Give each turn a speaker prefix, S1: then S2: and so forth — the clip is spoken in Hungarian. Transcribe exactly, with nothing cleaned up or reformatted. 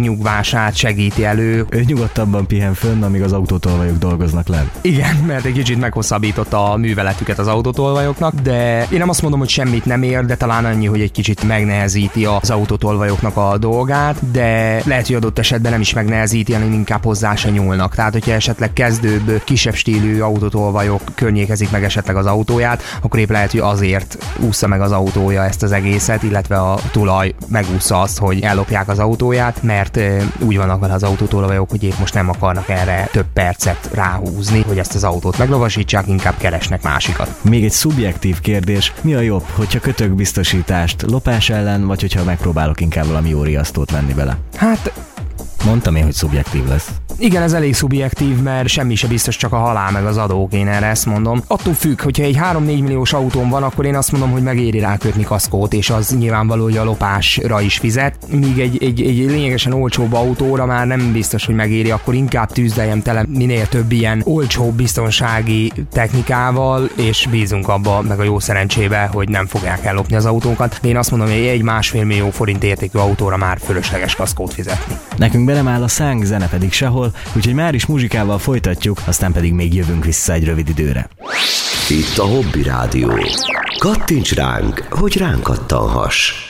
S1: kinyugvását segíti elő.
S2: Ő nyugodtabban pihen fönn, amíg az autótolvajok dolgoznak le.
S1: Igen, mert egy kicsit meghosszabbította a műveletüket az autótolvajoknak, de én nem azt mondom, hogy semmit nem ér, de talán annyi, hogy egy kicsit megnehezíti az autótolvajoknak a dolgát, de lehet, hogy adott esetben nem is megnehezíti, hanem inkább hozzá se nyúlnak. Tehát, hogyha esetleg kezdőbb, kisebb stílű autótolvajok környékezik meg esetleg az autóját, akkor épp lehet, hogy azért ússza meg az autója ezt az egészet, illetve a tulaj megúszza azt, hogy ellopják az autóját, mert úgy vannak vele az autótolvajok, hogy épp most nem akarnak erre több percet ráhúzni, hogy ezt az autót meglovasítsák, inkább keresnek másikat.
S2: Még egy szubjektív kérdés, mi a jobb, hogyha kötök biztosítást lopás ellen, vagy hogyha megpróbálok inkább valami jó riasztót venni vele?
S1: Hát
S2: mondtam én, hogy szubjektív lesz.
S1: Igen, ez elég szubjektív, mert semmi se biztos, csak a halál meg az adók, én erre ezt mondom. Attól függ, hogyha egy három-négy milliós autón van, akkor én azt mondom, hogy megéri rákötni kaszkót, és az nyilvánvaló, hogy a lopásra is fizet. Míg egy, egy, egy lényegesen olcsóbb autóra már nem biztos, hogy megéri, akkor inkább tűzdeljem tele minél több ilyen olcsóbb biztonsági technikával, és bízunk abba, meg a jó szerencsébe, hogy nem fogják ellopni az autónkat. De én azt mondom, hogy egy másfél millió forint értékű autóra már fölösleges kaszkót fizetni.
S2: Nekünk be nem áll a szánk, zene pedig sehol, úgyhogy már is muzsikával folytatjuk, aztán pedig még jövünk vissza egy rövid időre.
S3: Itt a Hobby Rádió. Kattints ránk, hogy ránk kattanhass.